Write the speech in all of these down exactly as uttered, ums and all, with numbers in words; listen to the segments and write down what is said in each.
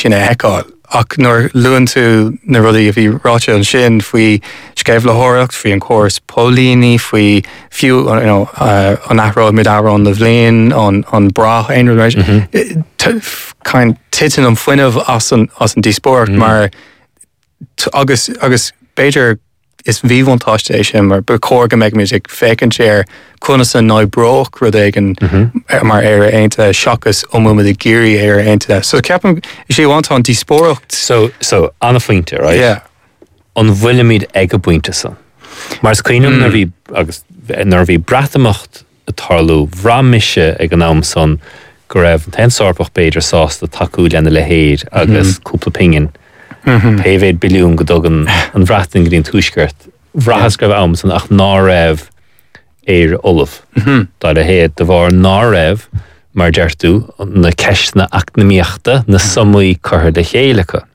sinna eáil. Ach nuair luan tú na rudaí a bhí ráte an sin faoi scéibh le hóireacht, faoi an córas pólíní, faoi fiú you know, uh, an ahrá mid árán le bhléin, an, an brath ein rééis. Cain titan an foiinemh as an, as an díspóirt, mm. mar t- agus, agus beidir is bhíhhaintáiste é sin, mar bu cóga meid music fécinn séir chuna san ná broch rud éigen mar ar aonta seachas ómúmad i géirí ar aonta. So ceapan is sé bhaintá an díspóireacht. So, so anna fointe, right? Yeah. An bhuilimid ag a buinte san. Mar is cuineam nar bhí agus nar bhí bratamocht a tarlú bhramise ag an am san go raibh an tensorpach beidir sásta taú lena le héad agus cúpla pingin. Pévéid biliún go dog an bhreatain grín túisgurt. Bhrachas go am san ach ná raibh éir olaf. Tá a héad de bhar ná raibh mar deirtú na ceisna acnamíochta na samúí chur de chéalacha.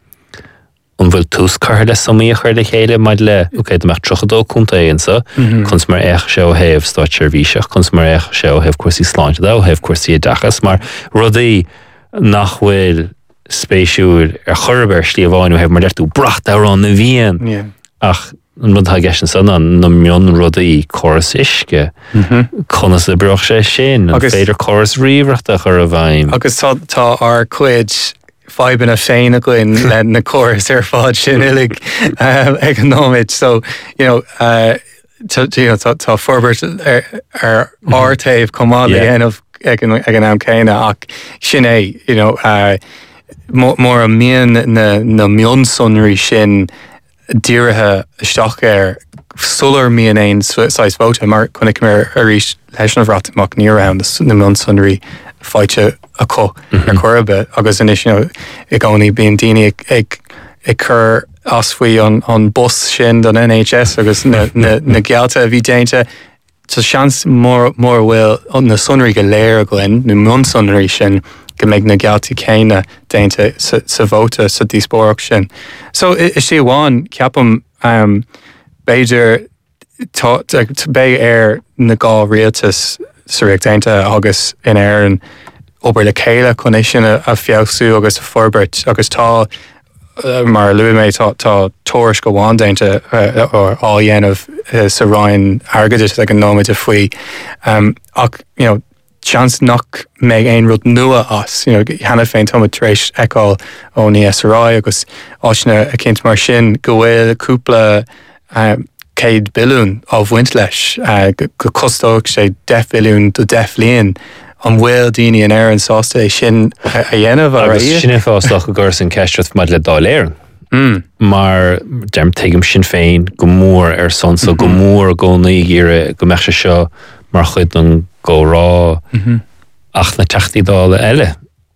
An bhfuil tús chur le samúí chur de chéile maid le ok, de meach trochadó cúnta éansa, chun mar éich se ó héamh stáir bhíiseach, chun mar éich se ó héamh cuasaí sláinte dá, ó héamh cuasaí dachas, mar rudaí nach bhfuil spéisiúil ar churbeir slí a bháinú hebh mar deirtú bracht árán na bhíon ach an rud ha gceisna san an na mion rudaí choras isce conas a broch sé sin an féidir choras ríomhreachta chur a bhaim. Agus tá tá ar cuid fáiban a féin a gcuin le na choras ar fád sin ilig ag an nóid. So, you know, uh, tá forbert ar ártaobh comála dhéanamh ag an am céine ach sin é, you know, uh, mór a mian na, na mion sunraí sin díirithe isteach ar sular mian éin sáis bóta mar chunig mar a rís leis na bhreatamach ní raibh na mion sunraí fáite a có ar chorbe agus inis you know, i gánaí bíon daoine ag, ag, ag chur as faoi an, an bus sin don N H S agus na, na, na gealta a bhí déinte tá seans mór mór bhfuil na sunraí go léir a glen na mion sunraí sin go méid na gealtaí céine déinte sa, sa bhóta sa díspóireacht sin. So is sé bháin ceapam um, beidir tá bé ar na gá rialtas sa réag déinte agus in air an obair le chéile chun é sin a, a fiosú agus a forbert agus tá uh, mar luí méid tá, tá tóras go bháin déinte uh, ó á dhéanamh uh, sa ráin airgadidir ag an nóid a faoi um, ach you know, chans nach meg ein rud nua as, you know, hanna féin tomatréis eáil ó ní S R I agus áisna a cinint mar sin go bhfuil cúpla um, céad bilún á bhaint leis uh, go costóg sé def bilún do def líon an bhfuil daoine an air an sásta é sin a dhéanamh a agus sinna fástach go gur san ceistreacht maid le dá léireann. Mm. Mar derm teigim sin féin go mór ar son so go mór go naí gíire go meach se seo mar chuid an go rá ach na teachtaí dála eile.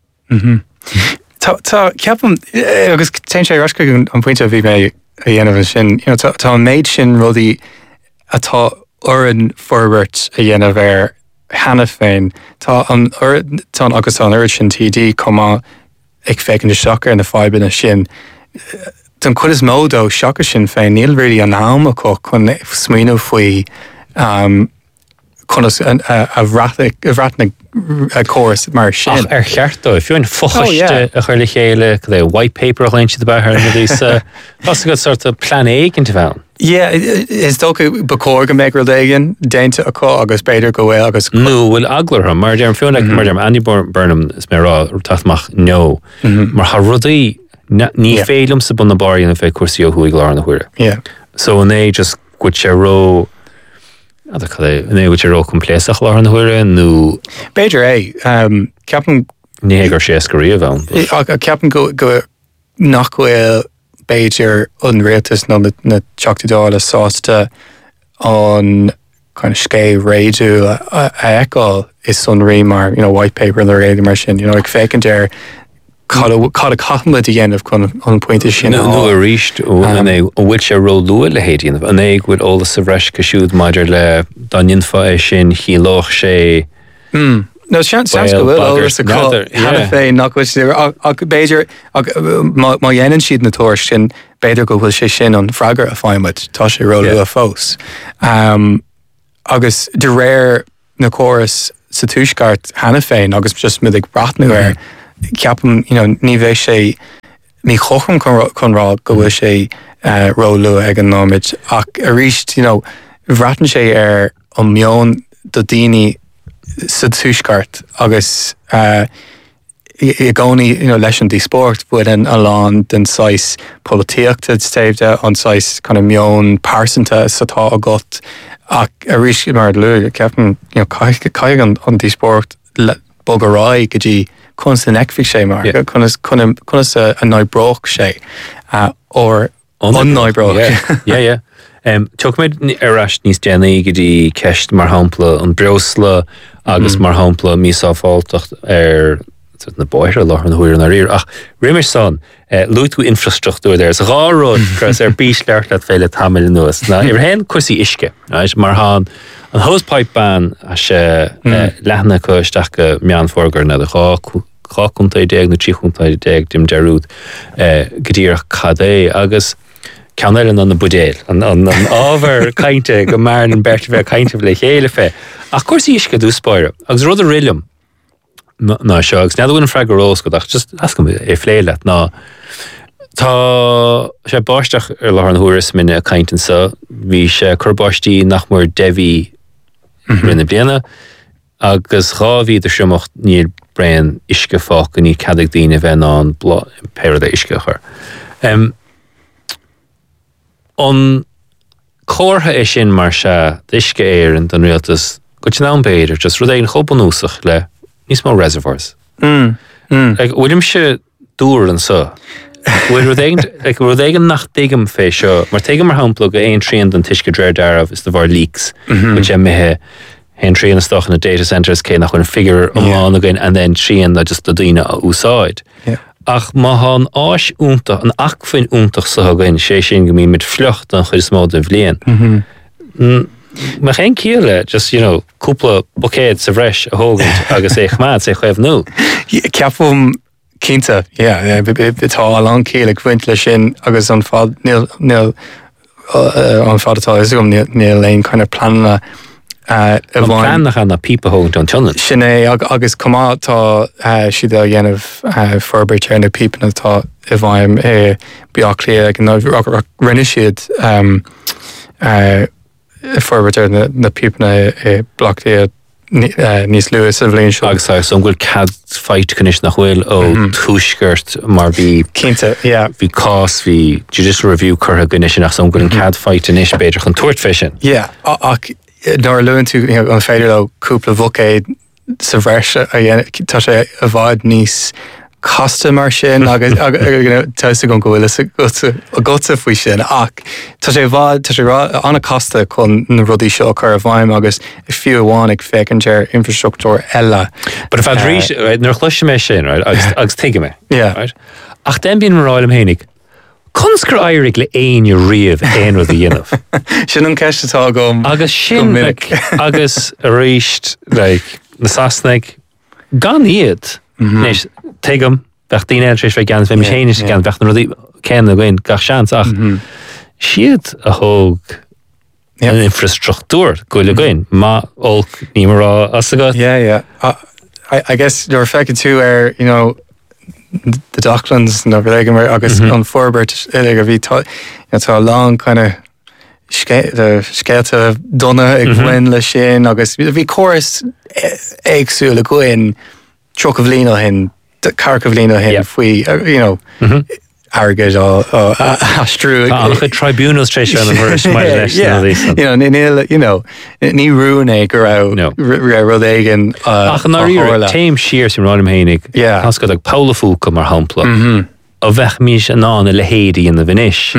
Tá ceapam agus tein sé rasca an pointe a bhí mé a dhéanamh sin, tá an méid sin rudaí atá oran forbert a dhéanamh ar hena féin. Tá an tá agus an orid sin T D comá ag fécinn de seachar ar na fáibanna sin. Don chud is módó seachar sin féin níl rií an nám acu chun smaoinú faoi um, chun a bhreathna a choras mar sin. Ach, ar cheartó, if fiúin fochaiste a chuir le chéile, go é white paper a chléin si de bethir na dís, pas go sort of plan éigen te bhain. Yeah, is dócha bacóir go méid éigen, déinte acu agus beidir go bhfuil agus... No, bhfuil aglartha, mar dearm fiúin ag mar dearm Andy Burnham is mé rá tathmach no, mar ha rudaí ní félum sa buna báir na fé cuasaí ó thuaigh lár na huire. Yeah. So in é just gúid sé ró in é gúid sé ró compléasach lár na huire nó... Beidir é, um, ceapan... Ní hégar sé scarí a bhain. Ceapan go, go nach bhfuil beidir an réaltas nó na teachtadála sásta an kind of scé réidú a eáil is sun rí mar, you know, white paper le réidir mar sin, you know, ag fécinn déir cad a chathamla a dhéanamh chun an pointe sin. No a ríist ó bhfuil sé ró lua le héadíanamh. An é bhfuil ólas sa bhreis go siúd maidir le dainfa é sin chiálách sé. Mm. No, sean go bhfuil ólas a cá hena féin nach bhfuil ag beidir má dhéanann siad na tóir sin beidir go bhfuil sé sin an freagar a fáimid tá sé ró lua fós. Um, agus de réir na choras sa túisceart hena féin agus just mid ag brathnú ar ceapan, you know, ní bheith sé ní chochm chun rá go bhfuil sé róú ag an nóid ach a ríist, you know, bhreatan sé ar an mion do daoine sa túisceart agus uh, i gcónaí, you know, leis an dí sport bud an alán den sais políochta staimhde an sais kind of mion pásanta satá a got ach a ríis mar lu ceapan, you know, caiig an an dí sport bog a rá go dtí chun san eicfik sé mar chun a náibroch sé ó an náibroch. Ja, ja. Tuach méid arás níos déanaí go dtí ceist mar hampla an breosla agus mar hampla mísáfáilteach ar na bóire lech an thuir an ríir ach riimiir san lúitú infrastruchtúr ir ráród chus ar bís leart le féile tamil nuas na ar hen cuasí isce mar há an hosepipe a sé lena chuisteach go meán forgar na chá cháúnta déag na tríúnta déag dim deúd go dtíach cadé agus ceanile an na budéil an ábhar cainte go mar an bert bheith cainte le chéile fé ach cuasí isce dú spáire agus rud a rilumm ná seo agus nead bhfuin freigur rós go ach just as go é phléile ná tá sé báisteach ar leth an thuras mine a caiintean sa bhí sé churbáistí nach mór dehí rinne bliana agus ráhí de siúmocht níl brein isce fách ní cadig daine bheith an péir a isce chur. An cóirtha é sin mar se isce éireann don rialtas go tin an béidir just rud é an chobanúsach le níos má reservoirs. Mm, mm. Like, bhfuilim se dúr an sa. Bhfuil rud éigen nach daigem fé seo, mar teigem mar hampla go éon tríon den tuisce dréir darmh is de bhar leaks, which é mithe hen tríon stoch in the data centers cé nach chun figure amláin again, and then tríon na just do daine a úsáid. Yeah. Ach má há an áis úntach, an achfuin úntach sa again, sé sin go mí mit flucht an chuir smó de bhliain. Mm. Maar geen kiele, just, you know, cúpla bocéad sa bhreis a hógant agus é chmád sé chuibh nó. Ceapum cínta, yeah, bitá a lang cíle cuint le sin agus an fad níl an fad atá is gom níl léon chuine planna An plan nach an na pípa hógant an tionan. Sin é agus cumá tá siad a dhéanamh forbeirt ar na pípan atá i bhaim é beach lé ag rinne siad forward na na people na block the níos luas a bhléon seo. Agus agus an bhfuil cad feit canis nach bhfuil ó túisgurt mar bhí Cínta, yeah. Bhí cás, bhí judicial review chutha ganis nach san bhfuil an cad feit inis beidir chun tuairt feisin. Yeah, ach nóir luann tú an féidir le cúpla bhocéid sa bhreis a dhéanamh tá sé a bháid níos costa mar sin agus tuasa go bhfuil a gota faoi sin ach tá sé bhád tá sé anna costa chun na rudí seo chu a bhaim agus i fiú amháin ag fécintear infrastruchtúr eile. But if I'd reach nar chluiste mé sin, right, agus tuige mé. Yeah. Right? Ach den bíon maráil am hénig. Conscr airig le éon i riamh éon rud a dhéanamh. Sin an ceistetá gom. Agus sin agus a ríist na Sasnaig gan iad. Nes teigem bheith daine tréis bheith gan bheith chéine gan bheith na rudí cén a ghain gach seans ach siad a thóg an infrastruchtúr goil a ghain má olc ní marrá as a gad. Yeah, yeah. Uh, I, I guess you're affected too where, you know, the Docklands no bhfuil agus an forbert ag a bhí tá long kind of scéalta donna ag bhain le sin agus bhí choras éagsú le goin troch of lína hin, carc of lína hin faoi, you know, airgid á astrú. Ach tribunals tréis an bhir mar leis na dhísan. You know, ní, you know, ní rún é go rá rud éigen ach an áíir téim siar sin ráim hénig has go ag Paula Fúca mar hampla a bheith mís an ná le héadí in na bhanis.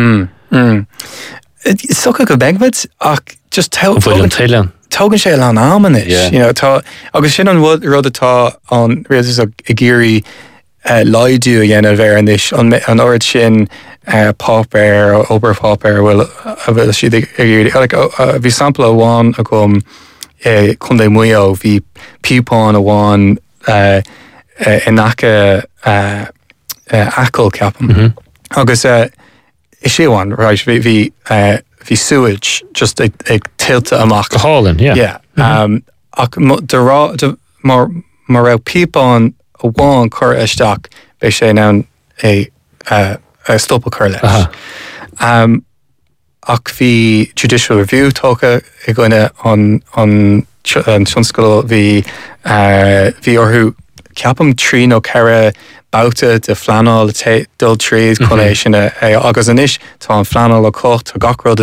Socha go begmid ach just tell bhfuil an teilean. Tógann sé an ammanis, you know, tá agus sin an rud atá an réidir a géirí leidú a dhéanamh ar anis an orid sin pop air ó ober pop air bhfuil a bhfuil siad a géirí. Bhí sampla amháin a gom chun é muo bhí pípáin amháin in acha acail ceapam. Agus is séháin, right, bhí hí sewage just ag, ag tilta amach. Go hálan, yeah. Yeah. Um, ach de rá, de, mar, mar rá pípán a bháin chur isteach bei sé ná é uh, uh, stoppa chur leis. Um, ach bhí judicial review tócha i gcoine an an tionscoil bhí bhí orthú ceapam trí nó ceithre bouta de flanál dul tríd choléis sinna agus inis tá an flanál a cocht a gachrod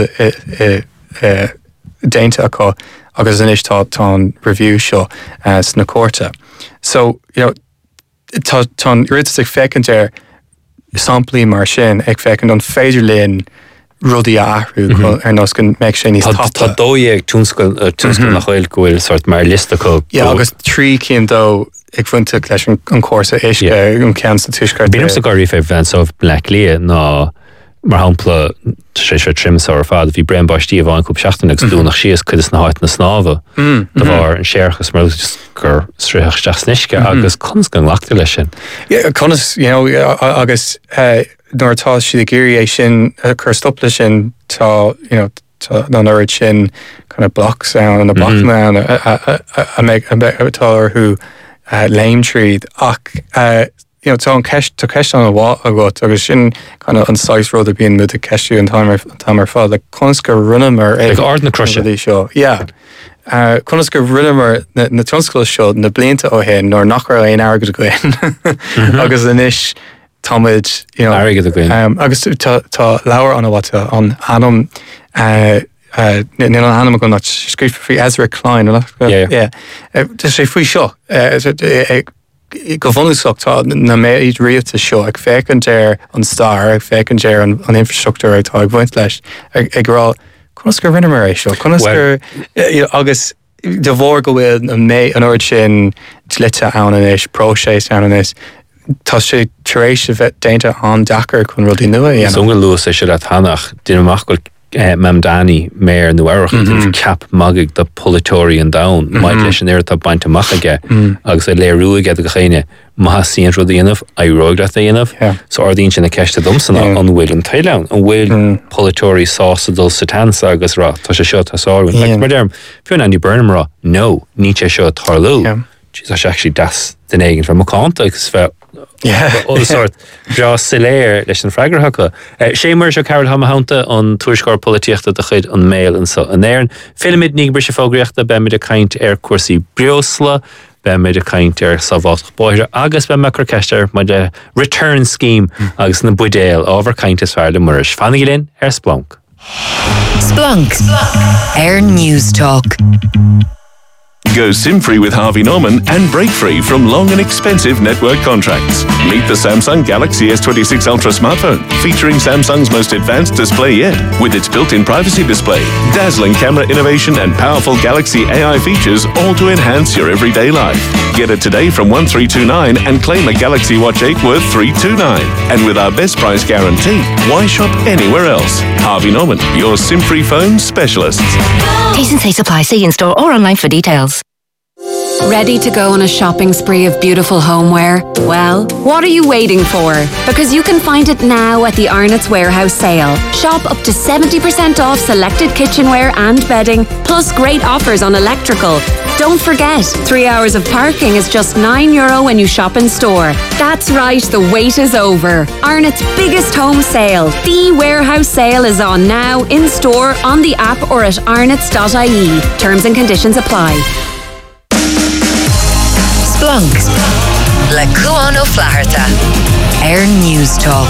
déinte acu agus inis tá tá an review seo sna córta. So, you know, tá tá ritas ag fécinn ar samplaí mar sin ag fécinn an féidir léon rudí a ahrú ar nás gon méid sé níos tata. Tá dóíag túnscoil nach chuil gohfuil sort mar lista có. Ja, agus trí cían dó ag funta leis an córsa isce an cean sa tuisceart. Bíanam sa garí fé bheits of Black Lia ná mar hampla sé sé trimsa ar fád bhí brein baistíí bháin cúb seachtain agus dúnach sios chuidir na háit na snáfa de bhar an séarchas mar gur sríoch teach snisce agus cons gan lachta lei sin. Yeah, conas, you know, agus nóir tá siad géirí é sin chur stopla sin tá, you know, tá ná nóir sin kind of block sound an a block man a méid tá arthú léim tríd ach you know, tá an ceist tá ceist an bhá agat agus sin kind of an sais rud a bíon mu a ceistú an tamar fád le conas go runnamar ag ard na cruise seo. Yeah. Uh, conas go runnamar na, na tionscoil seo na blianta ó hen nóir nach raibh aon agad go gin agus inis táid, you know, um, agus tá leabhar an bhata an anam Uh, ní an anam go not scríb frí Ezra Klein Tá sé faoi seo go bhunúsachttá na méid rialta seo ag fécinn ar an star ag fécinn ar an infrastructúr atá ag bhaint leis ag rá chunas gur rinne mar éis seo chunas gur agus de bhór go bhfuil an mé an orid sin tlite anna is próséis anna is tá sé taréis a bheith déinte an dachar chun rudí nua dhéanamh. Songa luas é sé le tanach duine amach goil Mam Danny mayor nu arach cap magig de politóí an da mai leis an éir tá baint amach aige agus é léirú aige a chéine má síon rud dhéanamh arógra a dhéanamh so ardín sin na ceiste domsanna an bhfuil an taileann an bhfuil politóí sása dul satansa agus rá tá sé seo tásáin mar derm fiúna ní burnam rá nó ní sé seo tarlú She's actually das den eigen from Macanta agus fe all sort dra siléir leis an freigar haka. sé mar se Carol Hamahanta an tuairscóir políochta de chuid an mail an so an éan. Filmid ní brise fógraíochta be mid a caint ar cuasaí briosla, be mid a caint ar sábhátach bóithre agus be macro ceistear mai de return scheme agus na budéal ábhar caint is fearr le muris. Fannig linn ar Splunk. Splunk. Air News Talk. Go SIM-free with Harvey Norman and break free from long and expensive network contracts. Meet the Samsung Galaxy S twenty-six Ultra smartphone, featuring Samsung's most advanced display yet, with its built-in privacy display, dazzling camera innovation and powerful Galaxy A I features, all to enhance your everyday life. Get it today from one three two nine and claim a Galaxy Watch eight worth three two nine. And with our best price guarantee, why shop anywhere else? Harvey Norman, your SIM-free phone specialists. T's and C's apply. See in store or online for details. Ready to go on a shopping spree of beautiful homeware? Well, what are you waiting for? Because you can find it now at the Arnott's Warehouse sale. Shop up to seventy percent off selected kitchenware and bedding, plus great offers on electrical. Don't forget, three hours of parking is just nine euro when you shop in store. That's right, the wait is over. Arnott's biggest home sale. The warehouse sale is on now, in store, on the app or at arnotts dot I E. Terms and conditions apply. Splunk. Le Cuan ó Flaharta. Air News Talk.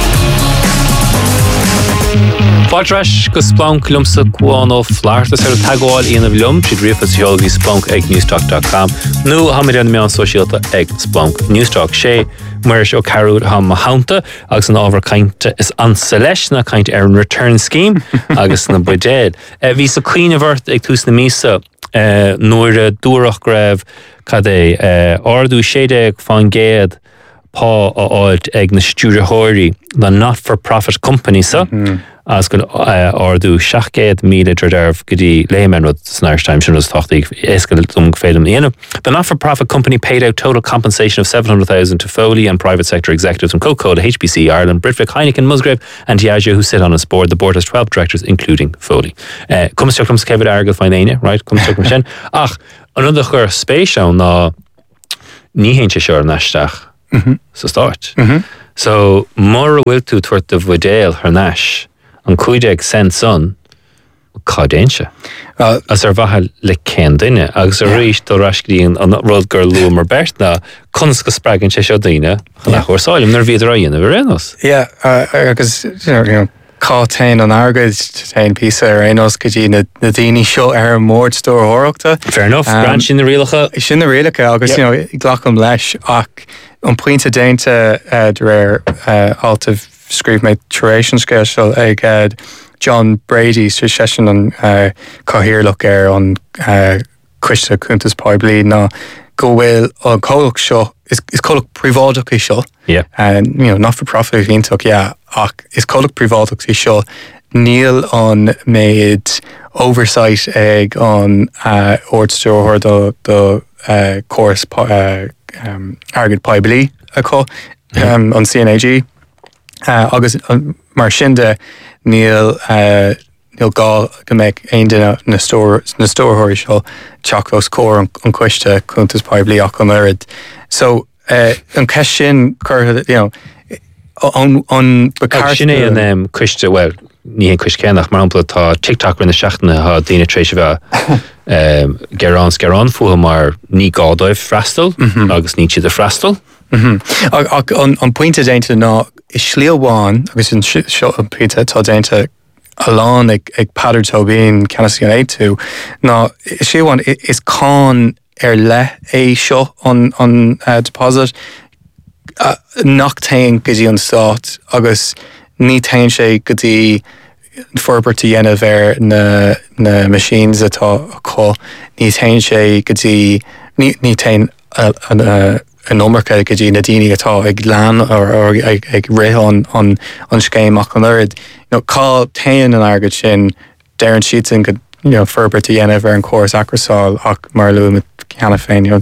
Fáiltreis go Splunk lumsa Cuan ó Flaharta ar tagáil íanamh lum si dríomh seolgaí Splunk ag newstalk dot com nó hamid an meán sosiálta ag Splunk Newstalk sé mar ó Carúd Hamahanta agus an ábhar cainte is ansa leis na caint ar an return scheme agus na budéad. Bhí sa cuioine bhirt ag tús na mísa Uh, nuair a dúrach greibh cad é uh, ardú séide ag fan géad pá á áid ag na stúrathirí na not-for-profit company sa mm-hmm. as go uh, ardú seachgéad míle dredarmh go dtí léman rud snairsteim sin was tochtaí éascail dum féidim íanamh. The not-for-profit company paid out total compensation of seven hundred thousand to Foley and private sector executives from Coca-Cola, H B C Ireland, Britvic, Heineken, Musgrave and Diageo who sit on its board. The board has twelve directors including Foley. Uh, Cum steach lums Kevin Argyle fine aine, right? Cum steach sin. Ach, another chur spéisiún ná ní héint sé seoir naisteach sa start. So mar a bhfuil tú tuairt de bhdéal ar náis an cuideag cent son cadéinse. Well, As ar bhatha le cén duine agus a ríist do rascríonn an rud gur luam mar bert na conas go spragann sé seo duine chuna chuirsáilim nar bhíad raíonna bhar rénos. yeah, uh, agus, you know, you know, cá tain an argad tain písa ar énos go dtí na, na daoine seo ar an mór stór hóireachta. Fair enough, Um, brand sin na rialacha. Sin na réalacha agus, you know, i ghlacham leis ach an pointe déinte uh, de réir uh, alta scríb méid tuéis scéil seo ag uh, John Brady sa session an uh, cáthíirlach ar an uh, cuiste chuntas poiblí ná go bhfuil an cólacht seo is, is cólacht príváideach í seo. Yeah. And, you know, not for profit íntaach, yeah, ach is cólacht príváideach í seo níl an méid oversight ag an uh, ordstóir do, do uh, course uh, um, agad poiblí a có um, an C N A G uh, agus um, mar sinnde níl uh, níl gá go méid aon duine na stóirthirí seo teachlos cór an, an cuiste chuntas poiblí ach an oiread. So uh, an ceist sin chur, you know, an an Ag sinné an um, cuiste, well, ní hen cuiste céannach mar ampla tá TikTok rinne seachtainna ha daine trééis bheith um, gerán scarán fuha mar ní gádáibh freistal agus ní siad a freistal. Mm-hmm. Ag, ag, an, an pointe déinte ná is slíomháin agus an seo an pointe tá déinte alán ag, ag padar tóbín cenas an éid tú ná slíomháin is cá ar le é seo an, an uh, deposit uh, nach tain go dtí an stát agus ní tain sé go dtí forberta dhéanamh ar na, na machines atá có ní tain sé go dtí ní, ní tain uh, an uh, an nómarcha go dtí na daoine atá ag lean ar ag, ag rith an, an, an scéimach an oiread. You know, cá tain an agad sin dearan siad an go, you know, forberta dhéanamh ar an córas acrasáil ach mar luam mit cheana féin, you know,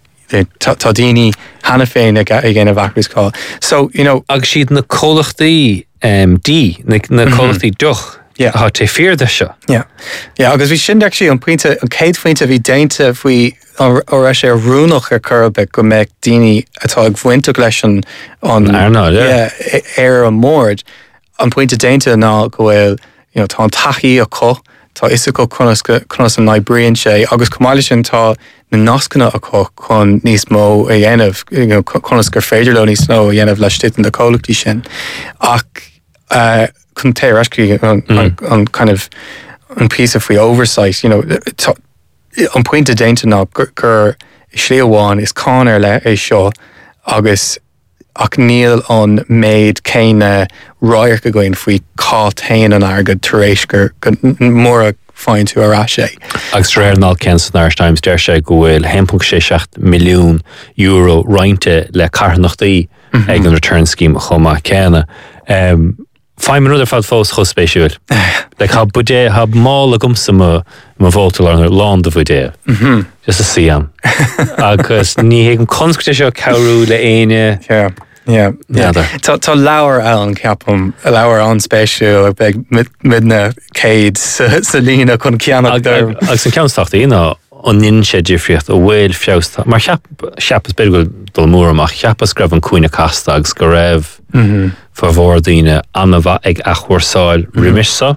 tá daoine hana féin ag ggéanamh acrascáil. So, you know, Agus siad na cólachtaí um, dí, na, na cólachtaí duch, Yeah. ha té fear de seo. yeah. Yeah, agus bhí sin actually an pointe, an céad pointe bhí déinte bhí ó sé rúnach ar curbe go méid daoine atá ag bhainte leis an an Arnáil, yeah. yeah, ar an mórd. An pointe déinte ná go bhfuil, you know, tá an taí a có, tá is go chunas an naibríonn sé, agus cumáile sin tá na nascanna a có chun níos mó a dhéanamh, you know, chunas gur féidir le níos nó a dhéanamh leis titan de cólachtaí sin. Ach uh, chun té rascí an, an, an kind of an piece of free oversight, you know, tá, an pointe déinte ná gur, gur slíomháin is cá ar le é seo agus ach níl an méid céine roiir go going faoi cá tain an agad tar éis gur mór a fáin tú ará sé. Agus réir ná Kenson Irish Times deir sé go bhfuil one point six milliún euro rointe le carnachtaí ag an return scheme chuma céna. Um, Fáim an rud ar fad fós chuspéisiúil. Le ha budé ha mála gumsa ma ma bhótal ar lán de budé. Just a siam. Agus ní hé an conscrite seo cabhrú le aine. Yeah. Yeah, yeah. Neither. Tá tá leabhar an ceapam, a leabhar an spéisiú ag beag midna céad sa lína chun ceannach dar. Agus an ceanstachtaí ná an nin sé difriocht a bhfuil fiásta. Mar cheap is beidir dul mór amach, cheap is greibh an cuoine casta agus go raibh fa bhór daoine am a bheith ag achhuairsáil riimisa.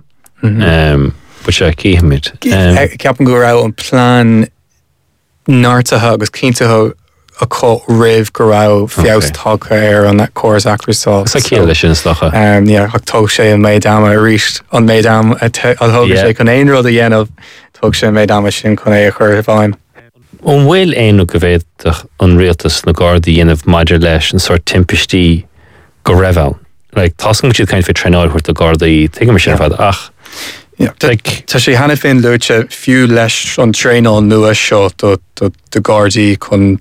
Bu sé cíhamid. Ceapan go raibh an plán náirtathe agus cíntathe a có rih go raibh fiostácha ar an córas acrasá. Sa céile sin slacha. Um, yeah, ach tóg sé an méid am a ríist an méid am a thóga sé chun éon rud a dhéanamh tóg sé méid am sin chun é a chur bháin. An bhfuil éonú go bhéadach an rialtas na Gardaí dhéanamh maidir leis an sort timpistí go raibh. Like, tascan siad caint fé trenáil chuirt a Gardaí, tuige mar sin fad ach. Yeah, tá sé hena féin luirte fiú leis an tréáil nua seo do do Gardaí chun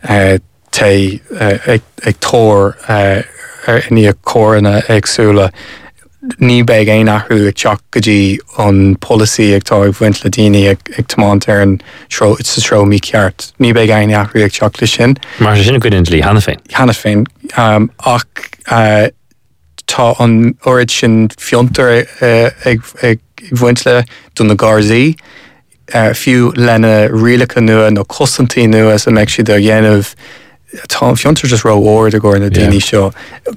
té ag tóir ar ní a córanna agsúla. Ní beag é nachrú ag teach go dtí an policy ag tá ag bhaint le daoine ag ag tomáint ar an tro sa tro mí ceart. Ní beag é nachrú ag teach le sin. Mar sin go lí hena féin. Hena féin. Um, ach uh, tá an orid sin fiontar uh, ag, ag bhaint le don na Gardaí. Uh, fiú lena rialacha nua nó cosantí nua sa meid siad a dhéanamh tá fiúntar just ró óir a gcóir na daoine seo.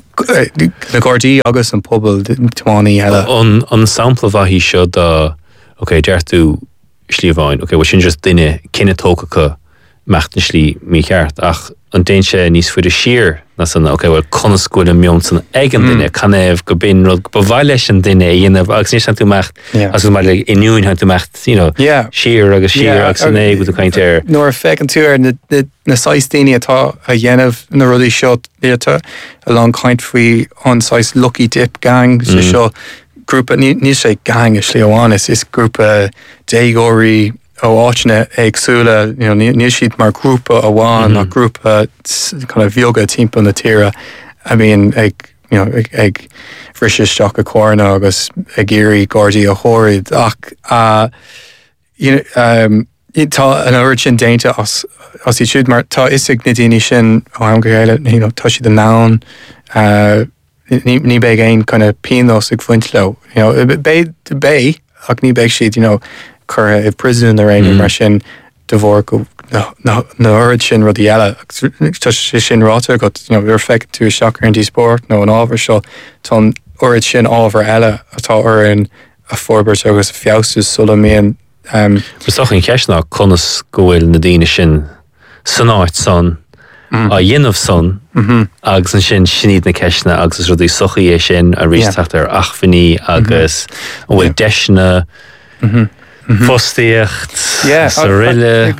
Na Gardaí agus an pobl tánaí eile. An an sampla bha hí seo da, ok, deirtú slíomháin, ok, bhil sin just duine cinenne tócacha meachtain slí mí cheart, ach an daon sé níos fuidir siar na sanna, ok, bhfuil conascúil an mion san egan duine, canéh go bin rud go bhhail leis an duine dhéanamh agus níos an tú mecht, agus go mar inúin han tú mecht, you know, siar agus siar agus san éag go caint ar. Nóir feic an tú ar na sais daoine atá a dhéanamh na rudaí seo léirte a long caint faoi an sais Lucky Dip gang, sé seo grúpa, níos sé gang is slí amháin, is grúpa déagóirí ó áitne agsúla, you know, níos siad mar grúpa amháin ach grúpa kind of bheoga timpeall na tíre. I mean, ag, you know, ag, ag bhriseteach a cóirna agus ag géirí Gardaí a chóirid ach uh, you know, um, tá an oirid sin déinte as as í siúd mar tá isig na daoine sin ó am go chéile, you know, tá siad an nán uh, ní, ní beag aon kind of pínos ag foint le, you know, bé de bé ach ní beag siad, you know, chur i prisún na réine mar sin de bhór go na oirid sin rudí eile tá sin ráta go, you know, ar feic tú seachar an tí sport nó an ábhar seo tá an oirid sin ábhar eile atá ar an a forbert agus fiosú sula míon. Um, Bustach an ceisna conas go bhfuil na daoine sin san áit san mm. a dhéanamh san mm-hmm. agus an sin sinad na ceisna agus is rudí sochaí é sin a ríteach ar achfaní agus mm-hmm. bhfuil deisna mm-hmm. mm-hmm. fostaíocht yeah, sa riile.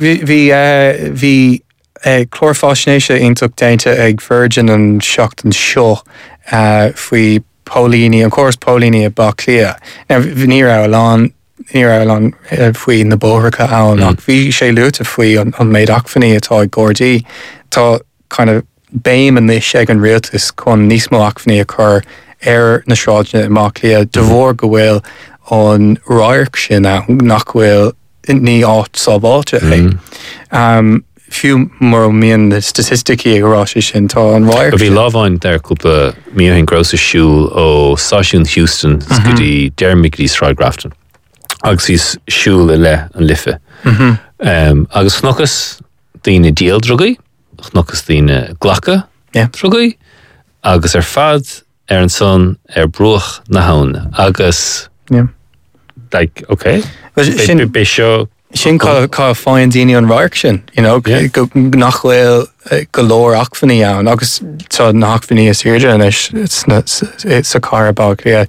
Bhí chlórfáisnéise ionach déinte ag Virgin an seachtain seo uh, faoi Paulíní, an chóras Paulíní a Baclia. Now, ní ra lán ní ra lán faoi na bóthracha ann ach bhí sé luúta faoi an méid achfaní atá ag Gardaí. Tá kind of béim an níos ag an rialtas chun níos mó achfaní a chur ar na sráidne i Baclia de bhór go bhfuil an ráirc sin nach bhfuil ní áit sábáilte é. Um, fiú mar míon na statisticí ag rá sin tá an ráirc. Bhí lábhain dar cúpla míochain grosa siúil ó Stáisiún Houston mm-hmm. go dtí dearmigh dí Sráid Grafton. Agus ís siúil le an lifa. Mm-hmm. Um, agus chnochas daoine díal drogaí, chnochas daoine ghlacha yeah. drogaí, agus ar fad ar an son ar bruach na haun. Agus yeah. like, okay, sin be seo sin cá fáin daoine an ráirc sin, you know, yeah. go nach bhfuil go leor achfaní ann, agus tá na achfaní is irde an is it's a car about yeah,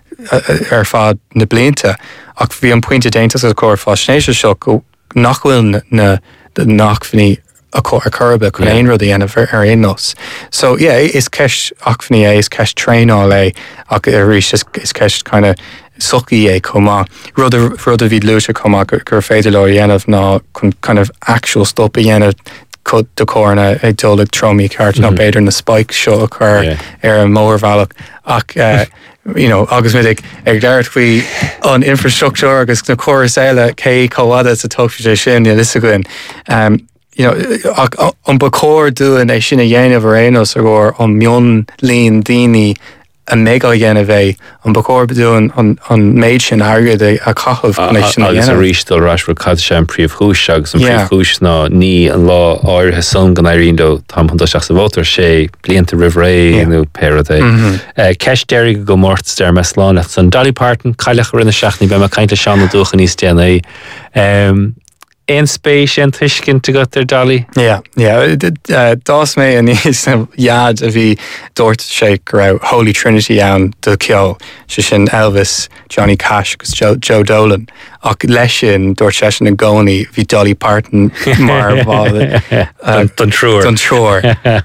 ar fad na blianta ach bhí an pointe déantas a chóir fáisnéise seo go nach bhfuil na nachfaní a chóir curbe chun aon rud dhéanamh ar aon nos. So yeah, is ceist achfaní é, is ceist tréáil é ach ar rís is ceist kind of sucky é comá. Rud a bhí luúte comá gur féidir le dhéanamh ná chun kind of actual stop a dhéanamh chud do córna ag dul tromí ceart ná beidir na spike seo a chur ar an mórmhealach ach uh, you know, agus mid ag ag deirt faoi an infrastructure agus na choras eile cé comhada sa tuchtú sin ní is a goin. Um, you know, an bacóir dúin é sin a dhéanamh ar éanos a ggur an mion líon daoine a mega dhéanamh é an bacóir dúin an méid sin airgad a chathmh agus a rístal rás ru cad sé an príomhchúis agus an príomhchúis ná ní an lá áirithe son gan éiríonn do tam chun seach sa bhótar sé blianta rihré nó péradé. Ceis déir go mórt stair me slán le san Dolly Parton caiileach rinne seachnaí be mar cainte seanna dúcha níos déana é. Ein spéis an tuiscin te got ar Dolly? Yeah, yeah. Dás mé an níos iad a bhí dúirt sé go raibh Holy Trinity ann do ceol se sin Elvis, Johnny Cash agus Joe, Joe Dolan. Ach leis sin dúirt sé sin na gcónaí bhí Dolly Parton mar bhád. Don trúr. Don trúr.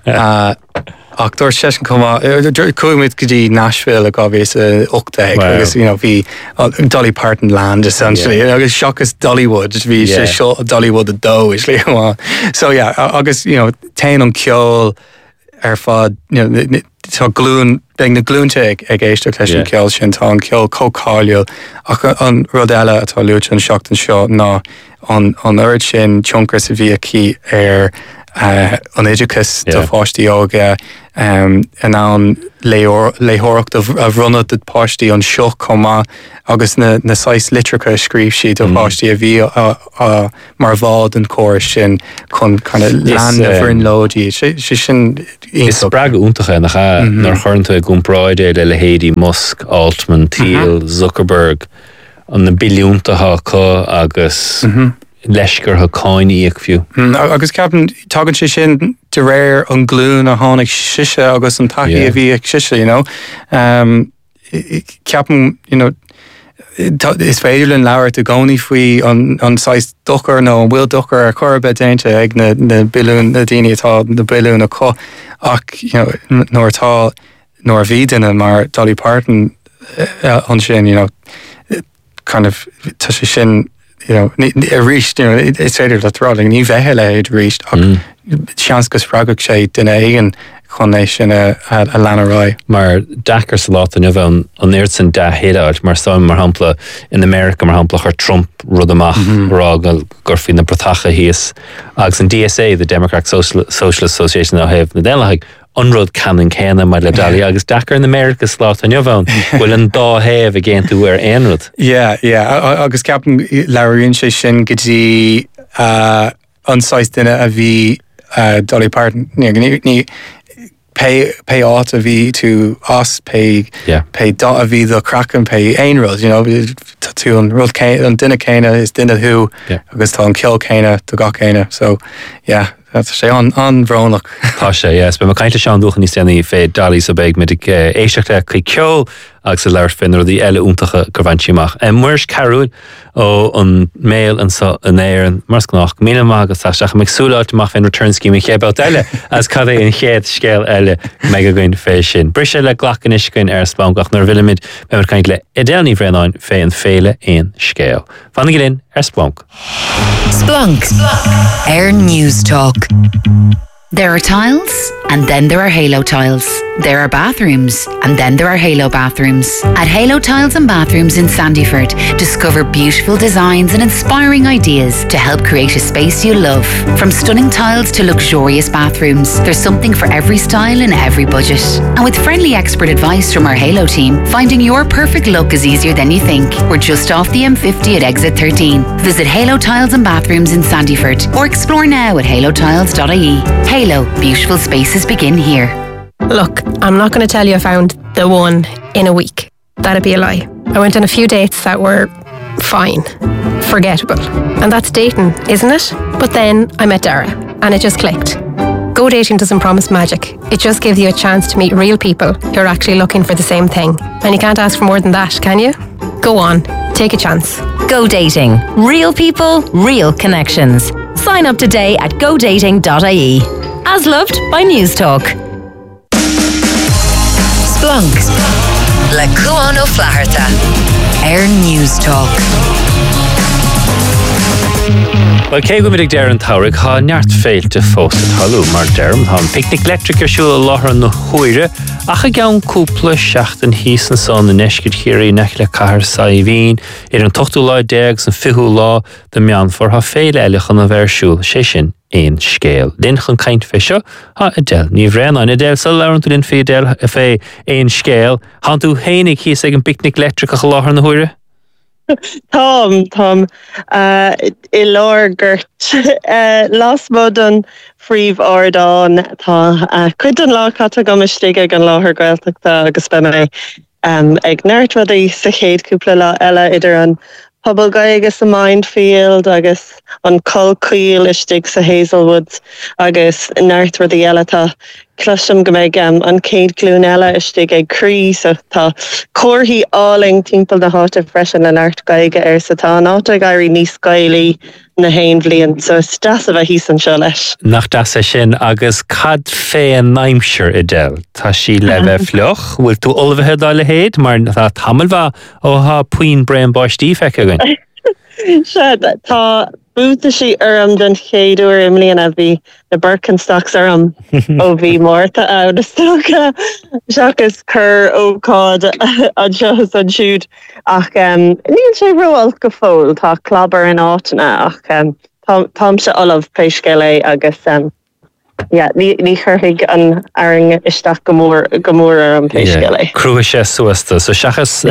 Ach dúirt sé sin comá, cuaimid go dtí Nashville a gábhís ochta agus, you know, bhí Dolly Parton land essentially, yeah. agus seachas Dollywood, bhí sé seo Dollywood a dó is lé. So yeah, agus, you know, tain an ceol ar fad, you know, tá glún, beag na glúnte ag éisteach leis an ceol sin, tá an ceol cócáiliúil ach an rud eile atá luúte an seachtain seo ná an oirid sin tionchar sa bhí ací ar an Idicus do fáistí óga an an léthóracht a runnad de páistí an seo comá agus na sais litricha scríb siad do fáistí a bhí mar bhád an cóir sin chun chuna lean a bhrin lódí si sin is brag úntacha nach nar chuirnta gúnráide le Héadi Musk, Altman, Thiel, Zuckerberg an na biliúntatha có agus leisgur ha cáinní ag fiú. Agus ceapan tagann sé sin de réir an glún a tháinig siise agus an taí a bhí ag siise, you know. Um, ceapan, you know, is féidir linn leabhar a gcónaí faoi an sais duchar nó an bhfuil duchar a chorbe dainte ag na bilún na daine atá na bilún a có ach, you know, nóir tá nóir bhí duine mar Dolly Parton an sin, you know, kind of tá sé sin, you know, a reached, you know, it's either that rolling ní bheithe le id reached seans go spragach sé duine éigen chun é sin a leanará. Mar dachar sa lá an bheith an éirt san de héadáil mar sam mar hampla in America mar hampla chu Trump rud amach rá gur fin na protacha híos agus an D S A, the Democratic Social Association a heh na déalaigh unrod canan céna mar le dalí agus dachar in America slá an bheith bhfuil an dá heh a géint tú ar éonrad. Yeah, yeah, agus ceapan leabharíonn sé sin go dtí anáis duine a bhí Dolly Parton ní pay pay áit a bhí tú as pay yeah. pay dá a bhí do crackan pay ein rud, you know, tú an rud an duine céine is duine thu yeah. agus tá an kill céine do ga céine, so yeah, that's sé an an bhrónach. Tá sé, yes, be ma caiinte seán dúchan ní séna fé dalí so beag mit éisteachta chu ceol agus a leir fin rudí eile úntacha gur bhainttíach. An muirs carúil ó an mail an an éan mars gnách míle agus tá seach meag súláilteach fin return scheme chébbalt eile as cad é an chéad scéal eile me go gin fé sin. Brise le ghlachan iscin ar spángach nar bhiimiid me mar caiint le idéalní bhreanáin fé an féle éon scéal. Fanna gilinn ar Splunk. Splunk. Air News Talk. There are tiles, and then there are Halo tiles. There are bathrooms, and then there are Halo bathrooms. At Halo Tiles and Bathrooms in Sandyford, discover beautiful designs and inspiring ideas to help create a space you love. From stunning tiles to luxurious bathrooms, there's something for every style and every budget. And with friendly expert advice from our Halo team, finding your perfect look is easier than you think. We're just off the M fifty at exit thirteen. Visit Halo Tiles and Bathrooms in Sandyford or explore now at halo tiles dot I E. Halo, beautiful spaces begin here. Look, I'm not going to tell you I found the one in a week. That'd be a lie. I went on a few dates that were fine, forgettable. And that's dating, isn't it? But then I met Dara and it just clicked. Go Dating doesn't promise magic. It just gives you a chance to meet real people who are actually looking for the same thing. And you can't ask for more than that, can you? Go on, take a chance. Go Dating. Real people, real connections. Sign up today at go dating dot I E. As loved by News Talk. Splunk. Le Cuan ó Flaharta. Air News Talk. Well, cé go midig deir an táirg há neart féilte fósta talú mar derm há picnic electric ar siúil a láthar na huaire ach a gceann cúpla seacht an híos an son na neiscid chéirí nech le cahar sa i bhín ar an tochtú lá deag san fiú lá de mean for há féile eilechan a bhersúil sé sin éon scéal. Linn chun caint fé seo há Adele. Ní bhreanáin Adele sa leann tú linn fé Adele a fé éon scéal. Há tú hénig híos ag an picnic electric a láthar na huaire? Tom, Tom, uh, I lár gurt uh, las mod an fríomh ardán tá uh, cuid an lá cata go mistig ag an láthar gaeltachta agus be mé um, ag neart rudaí sa chéad cúpla lá eile idir an pobl gae agus a Mindfield agus an colcuil istig sa Hazelwoods agus neart rudaí eile tá Clusham go méid um, an céad glún eile istig ag crí so tá cóirthaí áling timpeall na háta freisin an art gaige ar sa tá náta gairí níos gailí na hain bblion so stas a bheith hís an seo leis. Nach das é sin agus cad fé an naimseir Adele. Tá sí le bheith fleoch, bhfuil tú olbhethe dá le héad mar tá tamil bha ó há puin brean báistí feice againn. Se tá búta sí orm den chéadú imlíon a bhí na Birkenstocks orm ó bhí mórta out a stocha seachas chur ócád an seos an siúd ach um, níl sé roiil go fóil tá clabar in átainna ach um, tám se olamh péiscéile agus um, yeah, ní ní chuirigh an airing isteach gomór gomór an péisce. Cruúa sé suasta, so seachas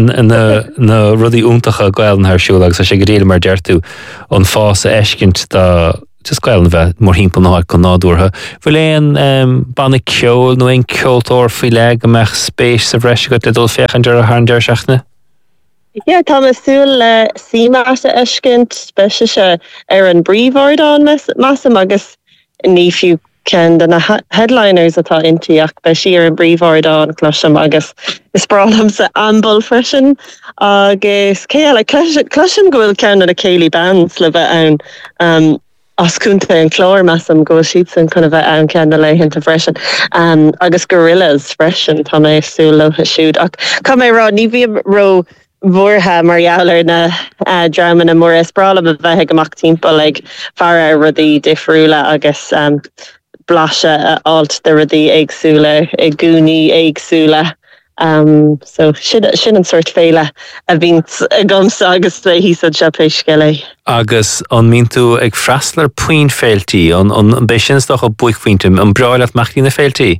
na rudí úntacha gail an thsúla, so sé go réile mar deirtú an fása eiscint dá just gail an bheith mór hímpel náid go nádúrtha. Bhfuil éon banna ceol nó éon ceoltóir faoi le go meach spéis sa bhreise go le dul féchan dear a thar deir seachna? Ja, tá masúil le símása eiscint speise se ar an bríomhardán massam agus ní fiú cen den na headliners atá intíach be si ar an bríomhardán cloisiam agus is bralam sa ambal freisin agus cé le cloisiam go bhfuil cean na céilí bands le bheith ann um, ascúnta an chlór massam go siad san chuna bheith an cean na leihinnta freisin um, agus gorillas freisin tá mé súil le siúd ach cá mé rá ní bhí ro Vorha Marialler na uh, drama na mór esprála a bheithe goach timppla le fara rudí difriúla agus um, blase uh, alt de rudí éagsúla i gúní éagsúla. Um, so sin an sort féile a bhínt a gomsa agus le hí sa sepéisce. Agus an mín tú ag freislar puin féiltí an béisinsdoch a buicmhaintim an breáileat machtaí na féiltí?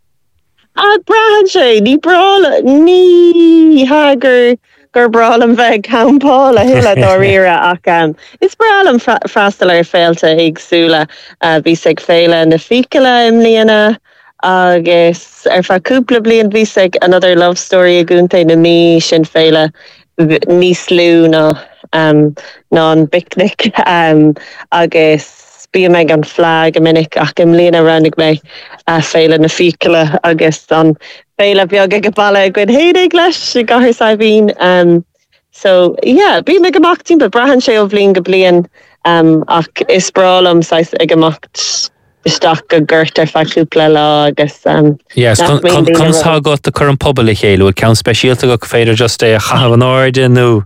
A brahan sé, ní brála, ní hagur gur bralam bheith campáil a hiile doíire ach um, is bralam freistal ar féilte agsúla uh, bhí ag féile na ficeile im líana agus ar faúpla blion bhí ag another love story a gúnta na mí sin féile níos lú ná um, ná an picnic um, agus bí me an flag a minic ach im líana rannig mé a féile na ficeile agus an féile beag ag balle gin héidir leis i gahir sa bhín. Um, so, yeah, bí me goachtín, but brahan sé ó bblin go blian um, ach is bralam sais ag gomacht isteach go gurt ar faúpla lá agus... Um, yes, chunstá got the current pobl i chéile, ceann speisialta go féidir just é a chahabh an áide nó?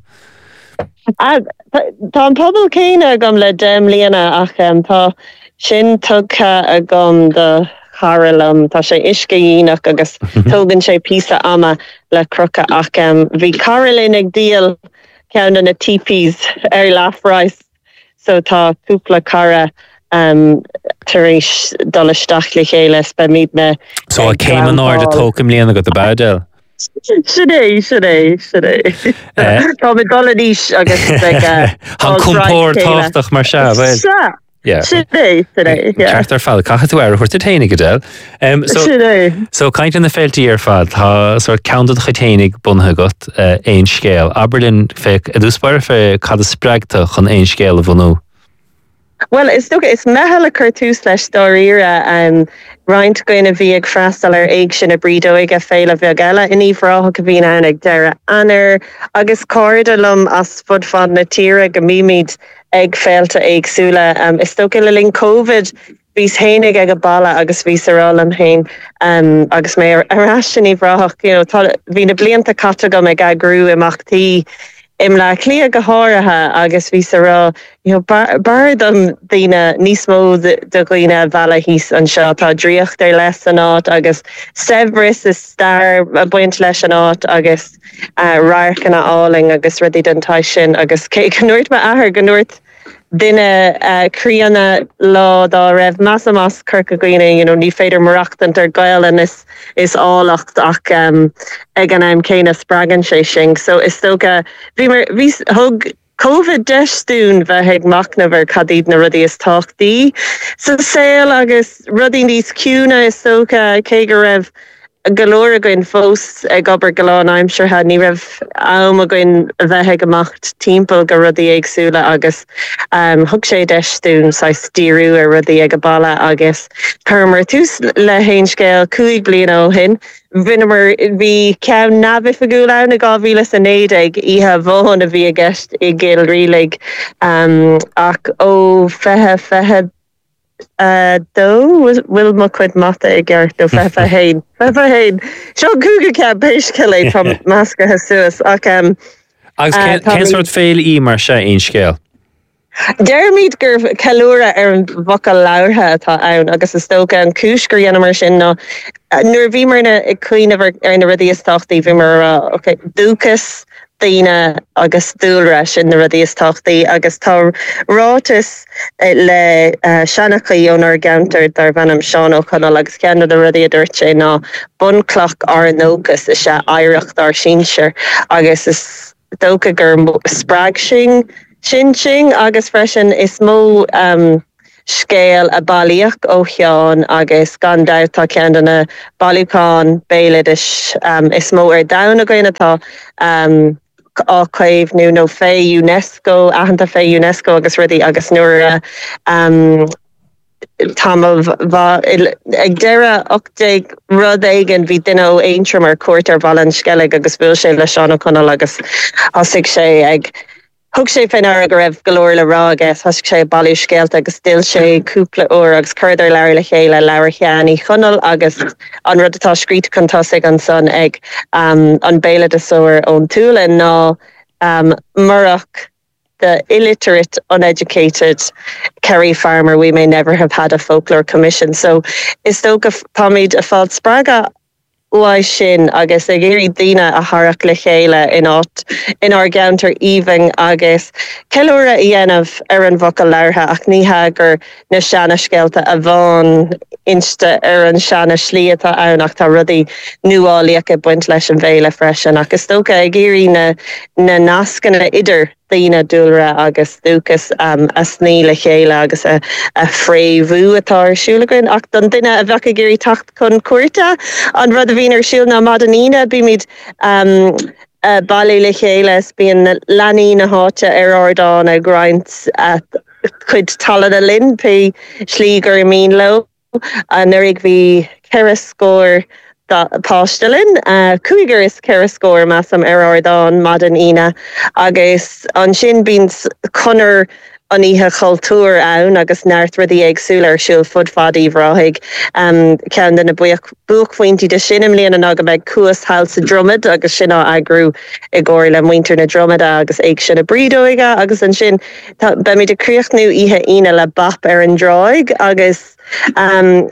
Tá an pobl céine gom le dem líana ach um, tá sin tugcha a gom de Harlem, tá sé isceíach agus tógann sé písa ama le crucha ach um, bhí Carolyn ag díal cean na típís ar láthráis, so tá cúpla cara um, taréis dolisteach le chéile be míad me. So a céim an áir a tócam líana go a badal? Sidé, sidé, sidé. Tá me doladís agus Han compór táchtach mar se, bhfuil? Yeah. Sidé, sidé. Ceart ar fad, cacha tú ar chuirta ténig godel. Um, so, so kaint in na féiltí ar fad, tá sort countad chuténig bunthe got uh, ein scéal. Aberlin feic, a dúspáir fe cad a spragta chun ein scéal a bhunú? Well, it's okay. It's mehel cartús leis storíra um, roiint goin a bhí ag freistal ar éig sin a brídó ag a féile bheag eile iní bhráth go bhín annig deire anar agus cordalum as fud fad na tíre go míimiid ag féilte éagsúla. Um, is tóca le linn COVID vís hénig ag a balla agus vís arál an hain um, agus mé arráisina bhráth you know, hí na blianta catagam ag agrú imachtaí im le clia go háirithe agus ví ará you know, bar, bar dom dína níos mó do glíine bhela híos an seo tá dríocht ar leis an áit agus Severus is star a buint leis an áit agus uh, raircanna áling agus rudí den tá sin agus cé ganúirt me ahar ganúirt Dinne uh, Kriana lá dá raibh massa mas curca gwine, you know, ní féidir marachtant ar gailen is is álacht ach um, ag an am céine spragan sé sin. So is stoga bhí mar bhí thug COVID deistún bheith ag macnaver cadíd na rudí is táchtaí. So saoil agus rudí níos ciúna is stoga cé go raibh galore goin fós ag obair galán aimsir ha ní raibh am a goin bheithe gomacht timppel go rudí agsúla agus um, thug sé deistún sa stíú a rudí ag a balla agus chumar tús le hain scéil cúig blian ó hin. Vinnemer bhí ceann nabh a gúla na gáhíle san éideag ihe bhóin a bhí a gceist i ggéil rilig um, ach ó fethe fethe Uh, do will ma quid mata i gert do fefa hain fefa hain seo cúga ce béiscilé from Masca Hasuas ach um agus cén sort féil í mar se ein scéal Dermid gur calúra ar an bhacail láirthe atá ann agus is tóga an cúsgur dhéana mar sin nó nuair bhí mar na i cuioine ar na rudí is táchtaí bhí mar okay dúchas daine agus dúlra sin na rudí is tochtaí agus tá rátas le seanachchaí ónar gantar dar bhanam Seán O'Connell agus ceanna de rudí a dúirt sé ná bunclach ar an nógus is se éireacht ar sínsir agus is dócha gur sppraag sin sin sin agus freisin is mó um, scéal a bailíoch ó cheán agus gan dátá ceanna bailúcán béileidir um, is mó ar dana goinetá um, ácaibh nó nó fé UNESCO ahananta fé UNESCO agus rudí agus nuair um, tamil ag deire ochtéig rud éigen bhí duine ó aintrim ar cuairt ar bhalan sceilg agus bhfuil sé le Seán O'Connell agus thosaigh sé ag thug sé féin ar a go raibh golóir le rá agus thosaigh sé bailú scéalta agus still sé cúpla uair agus chuidir leir le chéile leabhar cheannaí chonal agus an rud atá scríte chun tosaigh an son ag um, an béile de soir ón túla ná um, marach the illiterate, uneducated Kerry farmer, we may never have had a folklore commission. So is tóga táid a fád spraga uai sin agus ag éirí daoine a harach le chéile in áit in ar gantar even agus ceúra i dhéanamh ar an bhaca leirtha ach níthe gur na seanna scealta a bhain insta ar an seanna slíatá annach tá rudaí nuálaíocha buint leis an bhéile freisin agus tóga ag éirí na na nascanna idir daoine dúlra agus dúchas um, a sní le chéile agus a, a fréimhú atá siúlagain ach don duine a bhecha géirí tacht chun cuairta an rud a bhíon ar siúl na madanína bí míid um, uh, bailú le chéile bíon leanaí na háte ar ardán a grind a chud talan a linn pe slí gur mín lo a nurig bhí ceire scór Pastelin, uh, Cougar is ceire scór massam ar ardán madan ina agus an sin bín conir an ihe cultúr ann agus neart rudí agsúlar siúl fud fadí bhráig um, cean den na buachhaintí de sinim líana an aga beag cuas hail sa dromad agus sin á agrú i ggóir le muintir na dromad agus ag sin a brídóige agus an sin be mi de críochnú ihe ina le bap ar an dráig agus um,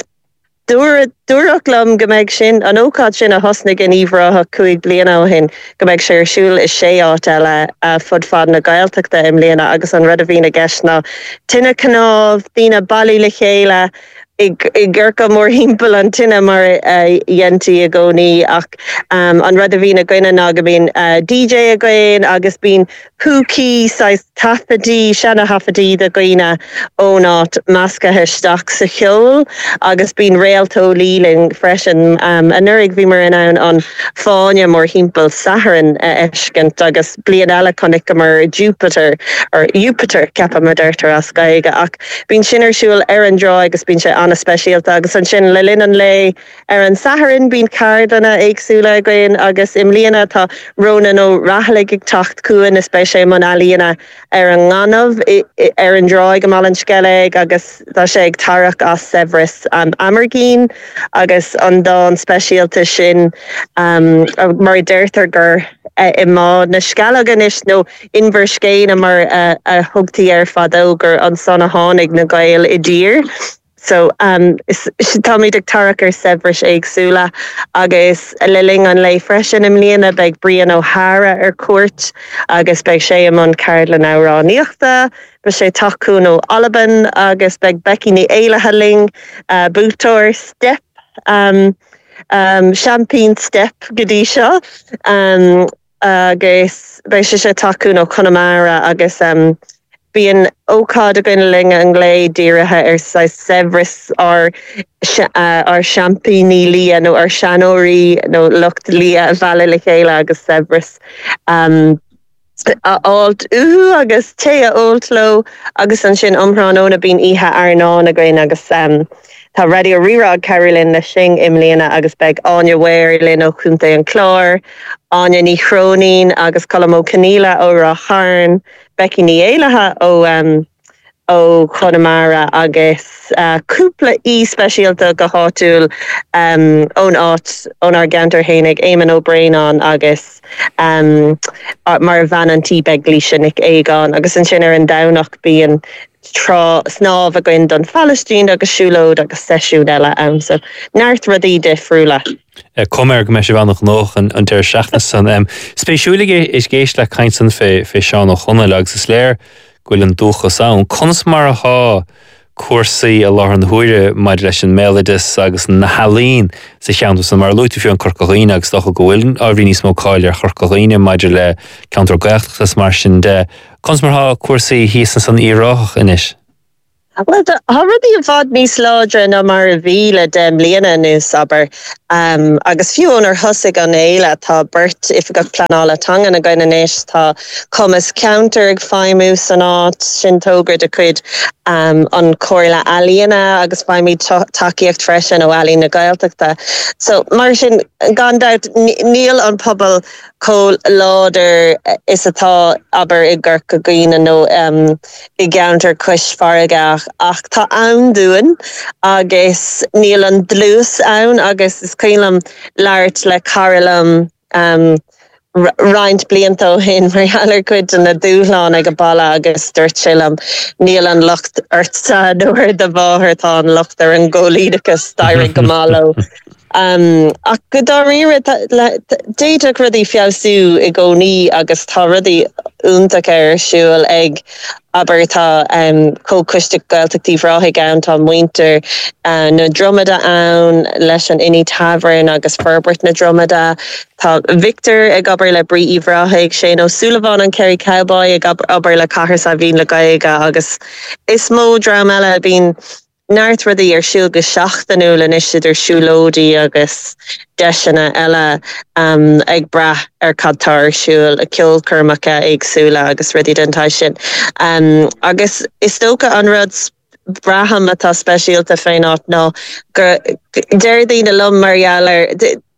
Dúrachlam go méid sin an ócáid sin a thosnig in íomhratha chuig bliana ó hin go méid sé siúil is sé áit eile a fud fad na gailteachta im léana agus an rud a bhína gceisna tine canáh dína bailí le chéile i ggurcha mór himpeall an tine mar dhéantí a gcónaí ach um, an rud a bhína gcuine ná go bhíon uh, D J a gcuin agus bíon húcí sais tapadí sena hafadí de gcuine ó nát mascathe isteach sa cheol agus bíon réaltó líling freisin um, a nurig bhí mar in ann an fáine mór himpeall Saharan uh, eiscint agus blian eile connic go mar Jupiter or Jupiter cepa modertar as gaige ach bíon sinar siúil ar an drá agus bíon sé anna speisialta agus an sin le lin an lei ar an Saharan bíon cardanna agsúla gain agus im líana tá róna nó rathalaigh ag tacht cuain is bei sé man alíana ar an nganamh ar an dráig go mal an sceleg agus tá sé ag tarach as Severus um, Amergeen agus an dá speisialta sin um, mar deirtar gur uh, i má na scalagan is nó inver scéin a mar uh, a thugtaí ar fadógur an sanna hánig na gail i ddír. So um, is táid ag tarach ar Severus agsúla agus liling an lei freisin im líana beag Brian O'Hara ar cuairt agus beag sé am an Carolan áráníochta be sé taún ó Alban agus beag Becky ní éilethe ling uh, bútóir step um, um, champagne step godí seo um, agus beag sé sé taún ó Connemara agus um, bíon ócád a gine ling an glé díirithe ar sa Severus ar uh, ar champagne lia nó ar seanóirí nó lucht lia a bheala le chéile agus Severus um, ált uhu agus té a oltló agus an sin omhránóna bín ihe arnáin a gcuin agus um, tá ready a rirag Carolyn na sin im léana agus beag Anya Ware lin ó chunta an chlár Anya ní chrónín agus Colm ó Caníla ó Racharn Becky ní éilethe ó um, ó Connemara agus uh, cúpla í speisialta go háúil um, ón áit ón ar gantar hénig Éamon O'Brien agus um, mar bhean an tíbeg líisinig éigeán agus an sin ar an danach bíon trá snáb a gin don Palestine agus siúlód agus seisiú eile am so neart rudí de friúla. Comer go me se bhannach nóch an deir seachna san. Spéisiúlige is géist le caiint san fé seán ó chuna legus is léir goil an dúcha saon. Cons mar a há cuasaí a láth an thuire maid leis an méladis agus na halín sa cheantas san mar luúta fiú an corcaíine agus docha gohfuil a bhí níos mó cáil ar chorcaíine maidir le counter gaachtas mar sin de. Cons mar há cuasaí híos san íráach inis. Well, the already involved me slodra no mar vila dem Liana news aber um agus few on her husig on eila ta Bert if got plan all a tongue and a going ish ta comas counter faimus and not shintogra de quid um on Corla Aliena agus by me taki act fresh and o Alina Gaelta. So Martin gone out Neil on Pubble Cole Lauder is a ta aber igur kagina no um i counter quish faragach ach tá an doin agus níl an dlús ann agus is cailam leart le Carolam um riint bliantó hin mar healar cuid an na dúláán ag a balla agus dúirtsillam níl an lucht urtsa nuair de bháthir tá an lucht ar an ggólídachas dair go málo. Um, ach go dá rire déiteach rudí fiabhsú i gcónaí agus tá rudí úntaach ar siúil ag aber tá um, cócuiste gailteachtaí bhráithaigh ann tá muinter uh, na dromada ann leis an iní tavern agus ferbert na dromada. Tá Victor ag aber le brí bhráithaigh Shane O'Sullivan an Kerry Cowboy ag aber le cahar sa bhín le gaiga agus is mó drama eile bín Náirt rudí ar siúil go seachtainú le nisid ar siúlódí agus deisina eile um, ag brath ar cadtar siúil a ceolcurmacha agsúla agus rudí dentáis sin. Um, agus is tóca an rud braham atá speisialta féin áit ná gur deirdaoine lom marialar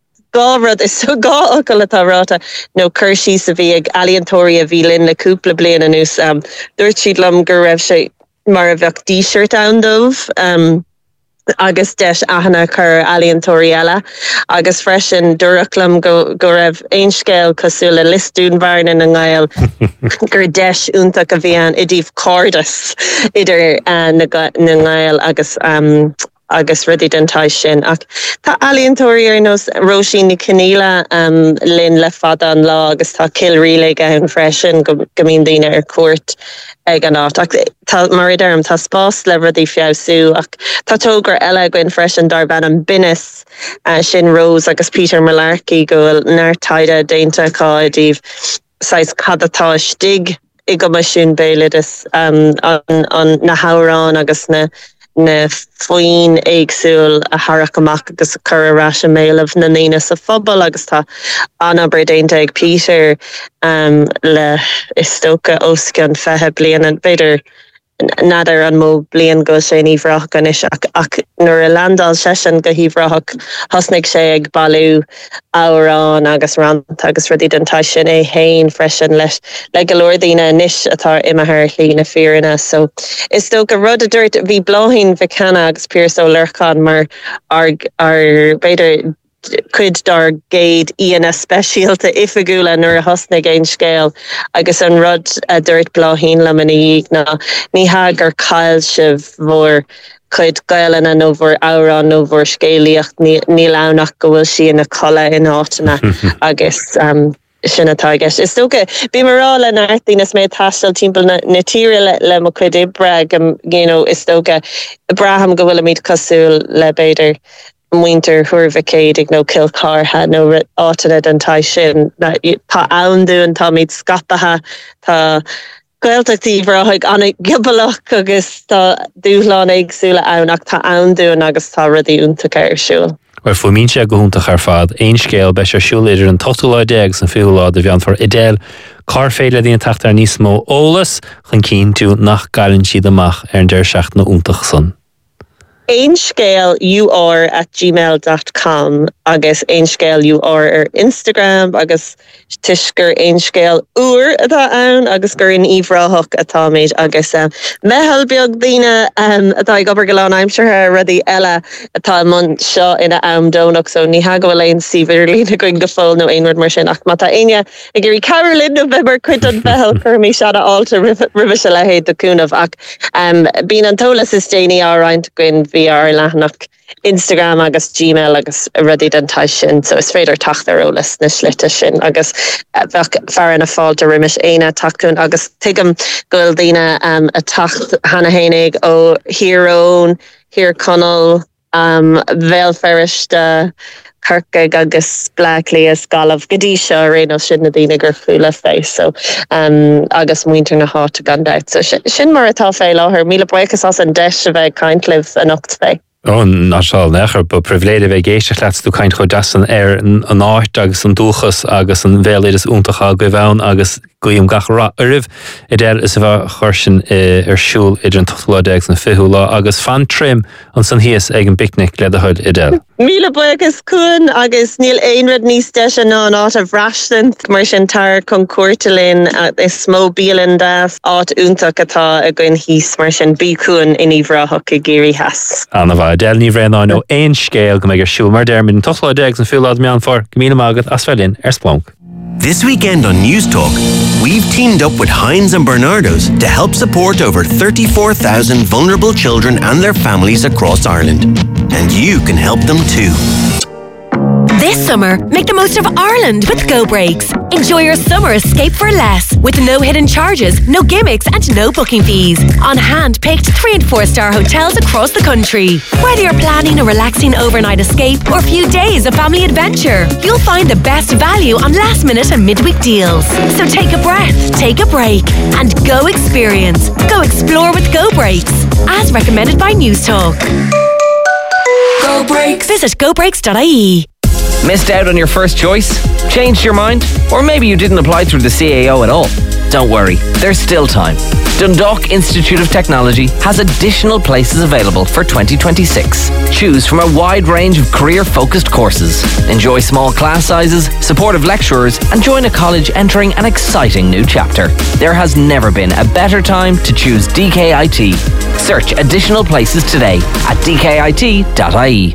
gárad is so gá ocail atá ráta nó chuirsí sa bhí ag aliantóí a bhí linn le cúpla bliana nús um, dúirt siad lom gur raibh sé mar a bheoh t-shirt an dómh um, agus deis ahanana chur aliantóí eile agus freisin dúrachlam go, go raibh ein scéal cosú le listún bhain in an gáil gur deis úntaach a bhíon i dtíobh cordas idir uh, na, na gáil agus um, agus rudí dentáis sin ach tá aliantóí ar nos Roisin ní Caníla um, linn le fada an lá agus tá kilríle an freisin go gomín daine ar cuat ag an áit ach tá mar idirm tá spás le rudí fiabhsú ach tá tógur eile goin freisin dar ban an binis uh, sin Rose agus Peter Malarkey gohfuil neir taide dénta cáidíh sais cadatá stig i go masisiún bélidas um, an, an na hárán agus na na foin éagsúil a harach amach agus a cur arás a méileh na néine sa phobal agus tá anna bredéinte ag Peter um, le is tóca osca an fethe blian an beidir nadar an mó blian go sé níomhreach gan is ach, ach nuair a landal sesin go híomhreach hasnig sé ag bailú árán agus rant agus rudí dentáis sin é hain freisin leis le golóirdaoine níos atá imethair lína fíorna so is tóca rud a dúirt bhí blóthín bhicana agus Pierce ó Lurchan mar ar, ar beidir cuid dar géad íana speisialta ifigúla nuair a hosnig éin scéal agus an rud a dúirt blóthín le mana díag ná ní ha gur cail sibh mór chuid gaiilena nó bhór árán nó bhór scéalaíocht ní, ní lánach go bhfuil si ina chola in átainna agus um, sinna táigeis. Is tóca bí marrá le náirtínas méid taistil timpeall na, na tíre le, le mo cuid ibre um, you know, is tóca braham go bhfuil míad cosúil le beidir winter hurvicade ag no kilcar ha no átainna an tai sin na tá anú an tá míid scapatha tá gailteachtaí bhráthig anna gibalach agus tá dúláán agsúla annach tá anú agus tá rudí úntacha ar siúil. Waar fu míse gohúntaach ar fad ein scéal be se siúil idir an totalláideag san fiúlá de bhean for idéal car féile díon tacht ar níos mó ólas chun cín tú nach gailann siad amach ar an deir seach na úntaach san. Ainscale U R at gmail dot com agus ainscale U R ar Instagram agus tuisgur ainscale úr atá ann agus gur in íomhráthach atá méid agus um, mehel beag daoine um, atá ag obair go leán aimsirthe rudí eile atá man seo ina am dónach so ní ha go bhfuil siver lína going go fóil nó aonrad mar sin ach mata aine ag gurí Carolyn November cuid an behel chur mí seada alta rih se le héad doúnmh ach um, bín an tolas is déine áráint goin bhí bí ar lehanach Instagram agus Gmail agus rudí den tá sin, so is féidir tachtarolalas na slite sin agus fear na fáilte riimiis éine taún agus tuigem goil daine um, a tacht hana hénig ó hirón, hir conal, um, bhéil feriste, Kirkig agus Blackley as Galov Gadisha Reno sin na dina gur fula fé so um agus muinter na há a gandát so sin mar atá fé láhar míle buchas as an deis a bheith kaintliv an ocht fé. Oh, ná seáil nechar, ba privléide bheith géiste leat tú caint chu dasan ar an áit agus an dúchas agus an bhéléidir úntacha go bhhain agus goim gach ra aribh i déir is a bheith chuirsin ar siúl idir an tuchtláideag na fiú lá agus fan trim an san híos ag an picnic le a chuid i déir. Míle buchas cún agus níl éonrad níos deis ná an áit a bhrastan mar sin tar chun cuairtalín is smó bíalan das áit úntach atá a gin híos mar sin bícún iníomhráthach i géirí heas. Anna bhaid déil ní bhréan nó éon scéal go méid ar siúl mar déirmin an tuchtláideag an fiúláid meán for gomína mágad as bheilinn ar splánc. This weekend on News Talk, we've teamed up with Heinz and Bernardo's to help support over thirty-four thousand vulnerable children and their families across Ireland. And you can help them too. This summer, make the most of Ireland with Go Breaks. Enjoy your summer escape for less with no hidden charges, no gimmicks and no booking fees. On hand-picked three and four star hotels across the country. Whether you're planning a relaxing overnight escape or a few days of family adventure, you'll find the best value on last minute and midweek deals. So take a breath, take a break and go experience. Go explore with Go Breaks. As recommended by News Talk. Go Breaks. Visit go breaks dot I E. Missed out on your first choice? Changed your mind? Or maybe you didn't apply through the C A O at all? Don't worry, there's still time. Dundalk Institute of Technology has additional places available for twenty twenty-six. Choose from a wide range of career-focused courses. Enjoy small class sizes, supportive lecturers, and join a college entering an exciting new chapter. There has never been a better time to choose D K I T. Search additional places today at d k i t dot I E.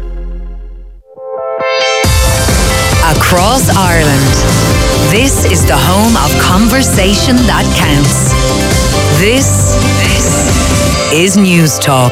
Across Ireland, this is the home of conversation that counts. This, this is News Talk.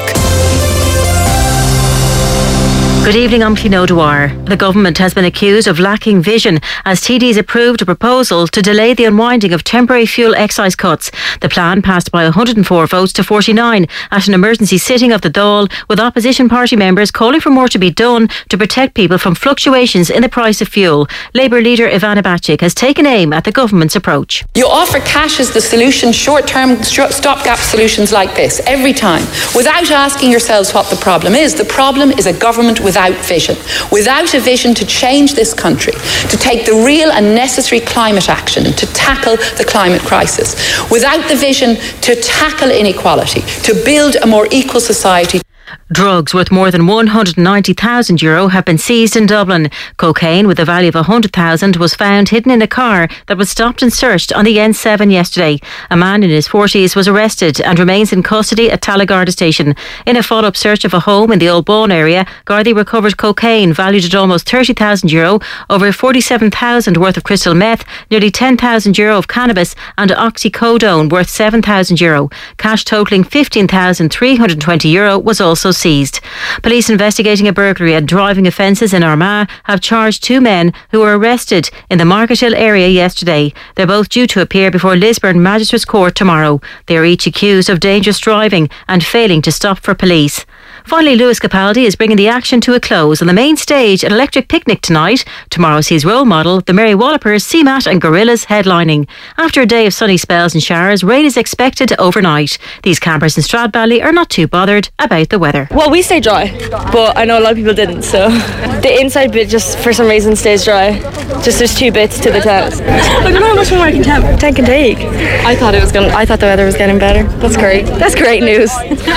Good evening, I'm Fiona Dwyer. The government has been accused of lacking vision as T Ds approved a proposal to delay the unwinding of temporary fuel excise cuts. The plan passed by one hundred four votes to forty-nine at an emergency sitting of the Dáil, with opposition party members calling for more to be done to protect people from fluctuations in the price of fuel. Labour leader Ivana Bacik has taken aim at the government's approach. You offer cash as the solution, short-term stopgap solutions like this, every time, without asking yourselves what the problem is. The problem is a government with without vision, without a vision to change this country, to take the real and necessary climate action, to tackle the climate crisis, without the vision to tackle inequality, to build a more equal society. Drugs worth more than one hundred ninety thousand euro have been seized in Dublin. Cocaine with a value of one hundred thousand was found hidden in a car that was stopped and searched on the N seven yesterday. A man in his forties was arrested and remains in custody at Talagarda station. In a follow-up search of a home in the Old Bawn area, Gardaí recovered cocaine valued at almost thirty thousand euro, over forty-seven thousand worth of crystal meth, nearly ten thousand euro of cannabis and oxycodone worth seven thousand euro. Cash totalling fifteen thousand three hundred twenty euro was also seized. Police investigating a burglary and driving offences in Armagh have charged two men who were arrested in the Market Hill area yesterday. They're both due to appear before Lisburn Magistrates Court tomorrow. They are each accused of dangerous driving and failing to stop for police. Finally, Lewis Capaldi is bringing the action to a close on the main stage at Electric Picnic tonight. Tomorrow sees role model, the Mary Wallopers, C MAT and Gorillaz headlining. After a day of sunny spells and showers, rain is expected overnight. These campers in Stradbally are not too bothered about the weather. Well, we stay dry, but I know a lot of people didn't, so the inside bit just for some reason stays dry. Just there's two bits to the tent. I don't know how much more I can temp- tank and take. I thought it was gonna. I thought the weather was getting better. That's great. That's great news.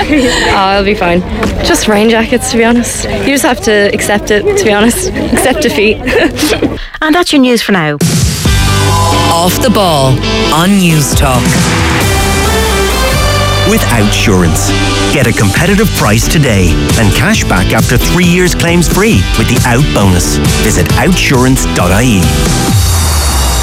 Oh, it'll be fine. Just rain jackets, to be honest. You just have to accept it, to be honest. Accept defeat. And that's your news for now. Off the ball on News Talk. With Outsurance. Get a competitive price today and cash back after three years claims free with the Out bonus. Visit outsurance dot I E.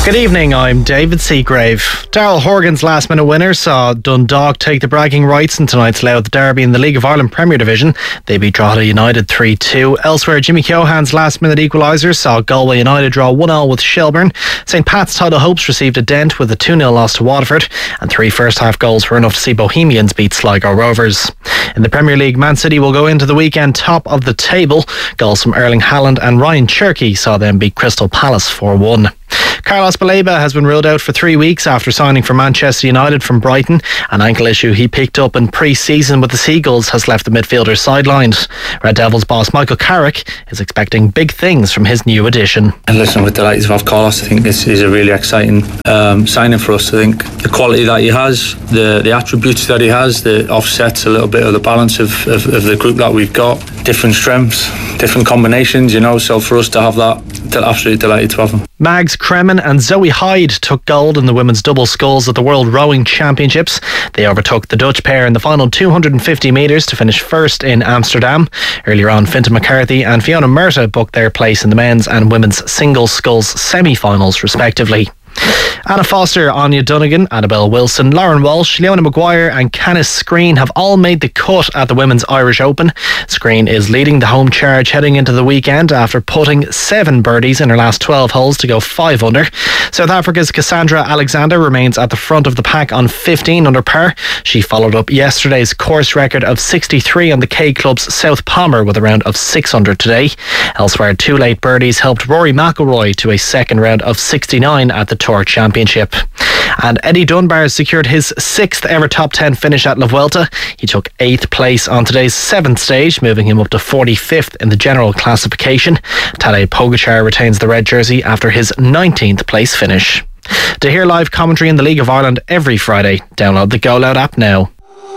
Good evening, I'm David Seagrave. Daryl Horgan's last minute winner saw Dundalk take the bragging rights in tonight's Louth derby in the League of Ireland Premier Division. They beat Drogheda United three two. Elsewhere, Jimmy Keohan's last minute equaliser saw Galway United draw one all with Shelbourne. St Pat's title hopes received a dent with a two nil loss to Waterford, and three first half goals were enough to see Bohemians beat Sligo Rovers. In the Premier League, Man City will go into the weekend top of the table. Goals from Erling Haaland and Ryan Cherky saw them beat Crystal Palace four one. Carlos Baleba has been ruled out for three weeks after signing for Manchester United from Brighton. An ankle issue he picked up in pre-season with the Seagulls has left the midfielder sidelined. Red Devils boss Michael Carrick is expecting big things from his new addition. And listen, we're delighted to have Carlos. I think this is a really exciting um, signing for us. I think the quality that he has, the, the attributes that he has, that offsets a little bit of the balance of, of, of the group that we've got. Different strengths, different combinations, you know, so for us to have that, absolutely delighted to have him. Mags Kremen and Zoe Hyde took gold in the women's double sculls at the World Rowing Championships. They overtook the Dutch pair in the final two hundred fifty metres to finish first in Amsterdam. Earlier on, Fintan McCarthy and Fiona Murtagh booked their place in the men's and women's single sculls semi-finals respectively. Anna Foster, Anya Dunnigan, Annabelle Wilson, Lauren Walsh, Leona Maguire and Canis Screen have all made the cut at the Women's Irish Open. Screen is leading the home charge heading into the weekend after putting seven birdies in her last twelve holes to go five under. South Africa's Cassandra Alexander remains at the front of the pack on fifteen under par. She followed up yesterday's course record of sixty-three on the K Club's South Palmer with a round of six under today. Elsewhere, two late birdies helped Rory McIlroy to a second round of sixty-nine at the Tour Championship. And Eddie Dunbar secured his sixth ever top ten finish at La Vuelta. He took eighth place on today's seventh stage, moving him up to forty-fifth in the general classification. Tadej Pogačar retains the red jersey after his nineteenth place finish. To hear live commentary in the League of Ireland every Friday, download the Go Loud app now.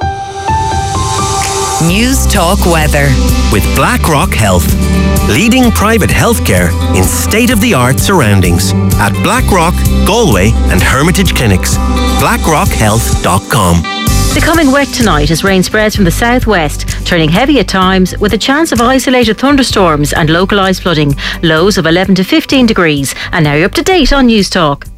News Talk Weather with BlackRock Health, leading private healthcare in state-of-the-art surroundings at Blackrock, Galway and Hermitage Clinics. blackrock health dot com. Becoming wet tonight as rain spreads from the southwest, turning heavy at times with a chance of isolated thunderstorms and localised flooding. Lows of eleven to fifteen degrees. And now you're up to date on News Talk.